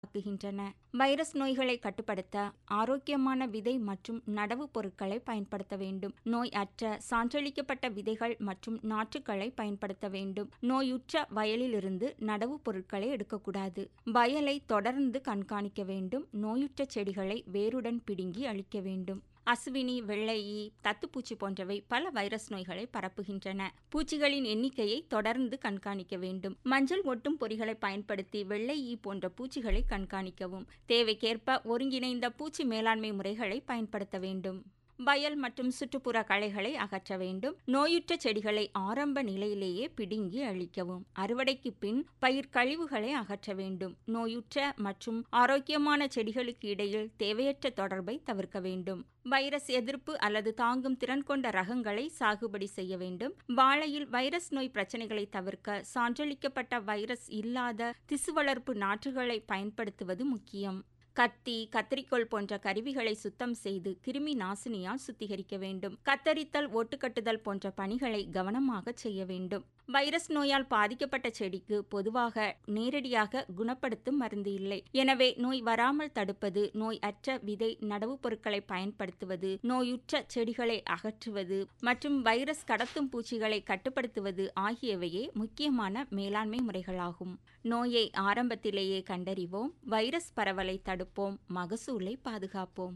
ஆக்குகின்றன. Virus நோய்களை கட்டுப்படுத்த ஆரோக்கியமான விதை மற்றும் நடவு பொருட்களை பயன்படுத்த வேண்டும். நோய் அற்ற சான்றளிக்கப்பட்ட விதைகள் மற்றும் நாற்றுக்களை பயன்படுத்த வேண்டும். நோயுற்ற வயலிலிருந்து நடவு பொருட்களை எடுக்கக்கூடாது. வயலை தொடர்ந்து கண்காணிக்க வேண்டும். நோயுற்ற செடிகளை வேருடன் பிடுங்கி அழிக்க வேண்டும். அசுவினி, வெள்ளை ஈ, தத்துப்பூச்சி போன்றவை பல வைரஸ் நோய்களை பரப்புகின்றன. பூச்சிகளின் எண்ணிக்கையை தொடர்ந்து கண்காணிக்க வேண்டும். மஞ்சள் ஒட்டும் பொறிகளை பயன்படுத்தி வெள்ளை ஈ போன்ற பூச்சிகளை கண்காணிக்கவும். தேவைக்கேற்ப ஒருங்கிணைந்த பூச்சி மேலாண்மை முறைகளை பயன்படுத்த வேண்டும். வயல் மற்றும் சுற்றுப்புற களைகளை அகற்ற வேண்டும். நோயுற்ற செடிகளை ஆரம்ப நிலையிலேயே பிடுங்கி அழிக்கவும். அறுவடைக்கு பின் பயிர் கழிவுகளை அகற்ற வேண்டும். நோயுற்ற மற்றும் ஆரோக்கியமான செடிகளுக்கு இடையில் தேவையற்ற தொடர்பை தவிர்க்க வேண்டும். வைரஸ் எதிர்ப்பு அல்லது தாங்கும் திறன் கொண்ட ரகங்களை சாகுபடி செய்ய வேண்டும். வாழையில் வைரஸ் நோய் பிரச்சனைகளை தவிர்க்க சான்றளிக்கப்பட்ட வைரஸ் இல்லாத திசு வளர்ப்பு நாற்றுகளை பயன்படுத்துவது முக்கியம். கத்தி, கத்தரிக்கோல் போன்ற கருவிகளை சுத்தம் செய்து கிருமி நாசினியால் சுத்திகரிக்க வேண்டும். கத்தரித்தல், ஒட்டுக்கட்டுதல் போன்ற பணிகளை கவனமாக செய்ய வேண்டும். வைரஸ் நோயால் பாதிக்கப்பட்ட செடிக்கு பொதுவாக நேரடியாக குணப்படுத்தும் மருந்து இல்லை. எனவே நோய் வராமல் தடுப்பது, நோய் அற்ற விதை நடவு பொருட்களை பயன்படுத்துவது, நோயுற்ற செடிகளை அகற்றுவது மற்றும் வைரஸ் கடத்தும் பூச்சிகளை கட்டுப்படுத்துவது ஆகியவையே முக்கியமான மேலாண்மை முறைகளாகும். நோயை ஆரம்பத்திலேயே கண்டறிவோம். வைரஸ் பரவலை தடுப்போம். மகசூலை பாதுகாப்போம்.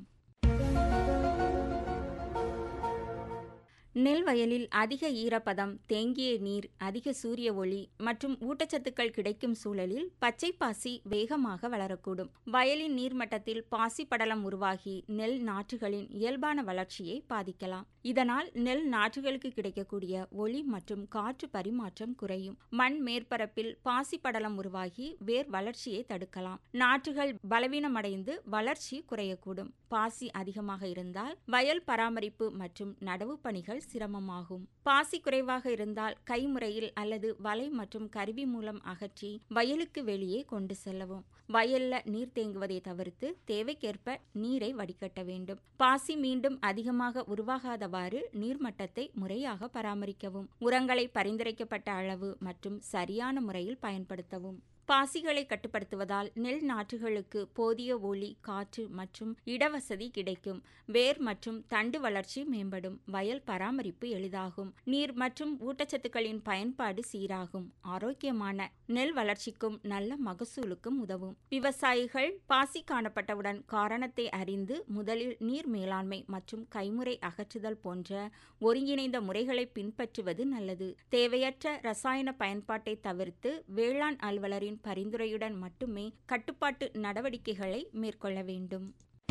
நெல் வயலில் அதிக ஈரப்பதம், தேங்கிய நீர், அதிக சூரிய ஒளி மற்றும் ஊட்டச்சத்துக்கள் கிடைக்கும் சூழலில் பச்சை பாசி வேகமாக வளரக்கூடும். வயலின் நீர்மட்டத்தில் பாசி படலம் உருவாகி நெல் நாற்றுகளின் இயல்பான வளர்ச்சியை பாதிக்கலாம். இதனால் நெல் நாற்றுகளுக்கு கிடைக்கக்கூடிய ஒளி மற்றும் காற்று பரிமாற்றம் குறையும். மண் மேற்பரப்பில் பாசி படலம் உருவாகி வேர் வளர்ச்சியை தடுக்கலாம். நாற்றுகள் பலவீனமடைந்து வளர்ச்சி குறையக்கூடும். பாசி அதிகமாக இருந்தால் வயல் பராமரிப்பு மற்றும் நடவு பணிகள் சிரமமாகும். பாசி குறைவாக இருந்தால் கைமுறையில் அல்லது வலை மற்றும் கருவி மூலம் அகற்றி வயலுக்கு வெளியே கொண்டு செல்லவும். வயல்ல நீர் தேங்குவதை தவிர்த்து தேவைக்கேற்ப நீரை வடிகட்ட வேண்டும். பாசி மீண்டும் அதிகமாக உருவாகாதவாறு நீர்மட்டத்தை முறையாக பராமரிக்கவும். உரங்களை பரிந்துரைக்கப்பட்ட அளவு மற்றும் சரியான முறையில் பயன்படுத்தவும். பாசிகளை கட்டுப்படுத்துவதால் நெல் நாற்றுகளுக்கு போதிய ஒளி, காற்று மற்றும் இடவசதி கிடைக்கும். வேர் மற்றும் தண்டு வளர்ச்சி மேம்படும். வயல் பராமரிப்பு எளிதாகும். நீர் மற்றும் ஊட்டச்சத்துக்களின் பயன்பாடு சீராகும். ஆரோக்கியமான நெல் வளர்ச்சிக்கும் நல்ல மகசூலுக்கும் உதவும். விவசாயிகள் பாசி காணப்பட்டவுடன் காரணத்தை அறிந்து முதலில் நீர் மேலாண்மை மற்றும் கைமுறை அகற்றுதல் போன்ற ஒருங்கிணைந்த முறைகளை பின்பற்றுவது நல்லது. தேவையற்ற ரசாயன பயன்பாட்டை தவிர்த்து வேளாண் அலுவலரின் பரிந்துரையுடன் மட்டுமே கட்டுப்பாட்டு நடவடிக்கைகளை மேற்கொள்ள வேண்டும்.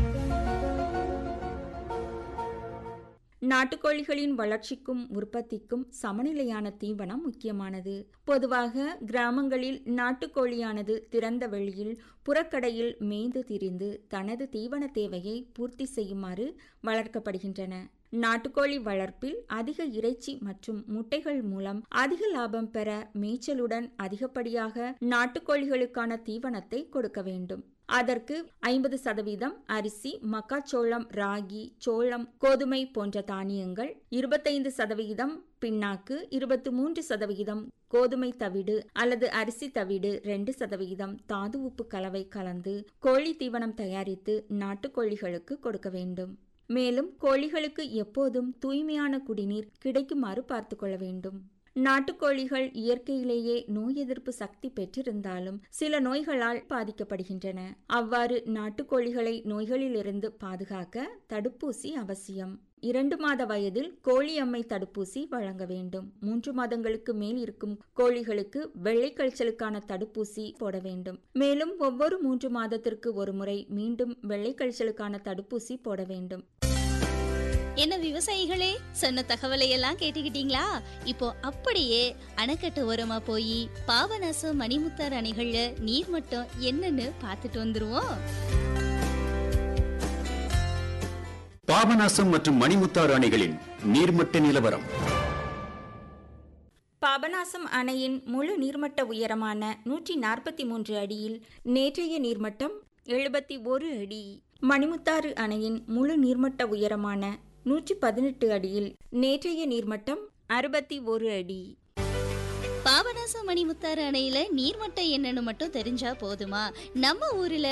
நாட்டுக்கோழிகளின் வளர்ச்சிக்கும் உற்பத்திக்கும் சமநிலையான தீவனம் முக்கியமானது. பொதுவாக கிராமங்களில் நாட்டுக்கோழியானது திறந்த வெளியில் புறக்கடையில் மேய்ந்து திரிந்து தனது தீவன தேவையை பூர்த்தி செய்யுமாறு வளர்க்கப்படுகின்றன. நாட்டுக்கோழி வளர்ப்பில் அதிக இறைச்சி மற்றும் முட்டைகள் மூலம் அதிக லாபம் பெற மேய்ச்சலுடன் அதிகப்படியாக நாட்டுக்கோழிகளுக்கான தீவனத்தை கொடுக்க வேண்டும். அதற்கு 50% அரிசி, மக்காச்சோளம், ராகி, சோளம், கோதுமை போன்ற தானியங்கள், 25% பிண்ணாக்கு, 23% கோதுமை தவிடு அல்லது அரிசி தவிடு, 2% தாது உப்பு கலவை கலந்து கோழி தீவனம் தயாரித்து நாட்டுக்கோழிகளுக்கு கொடுக்க வேண்டும். மேலும் கோழிகளுக்கு எப்போதும் தூய்மையான குடிநீர் கிடைக்குமாறு பார்த்து கொள்ள வேண்டும். நாட்டுக்கோழிகள் இயற்கையிலேயே நோய் எதிர்ப்பு சக்தி பெற்றிருந்தாலும் சில நோய்களால் பாதிக்கப்படுகின்றன. அவ்வாறு நாட்டுக்கோழிகளை நோய்களிலிருந்து பாதுகாக்க தடுப்பூசி அவசியம். 2 மாத வயதில் கோழியம்மை தடுப்பூசி வழங்க வேண்டும். 3 மாதங்களுக்கு மேல் இருக்கும் கோழிகளுக்கு வெள்ளை கழிச்சலுக்கான தடுப்பூசி போட வேண்டும். மேலும் ஒவ்வொரு 3 மாதத்திற்கு ஒரு முறை மீண்டும் வெள்ளை கழிச்சலுக்கான தடுப்பூசி போட வேண்டும். என்ன விவசாயிகளே, சொன்ன தகவலை எல்லாம் கேட்டுக்கிட்டீங்களா? இப்போ அப்படியே அணைக்கட்டு ஓரமா போய் பாபநாசம், மணிமுத்தாறு அணைகள்ல நீர்மட்டம் என்னன்னு பார்த்துட்டு வந்துருவோம். பாபநாசம் மற்றும் மணிமுத்தாறு அணைகளின் நீர்மட்ட நிலவரம். பாபநாசம் அணையின் முழு நீர்மட்ட உயரமான 143 அடியில் நேற்றைய நீர்மட்டம் 71 அடி. மணிமுத்தாறு அணையின் முழு நீர்மட்ட உயரமான 118 அடியில் நேற்றைய நீர்மட்டம் 61 அடி. பாபநாசம் பாபநாசம் மணிமுத்தாறு அணையில நீர்மட்டம் என்னன்னு மட்டும் தெரிஞ்சா போதுமா? நம்ம ஊர்ல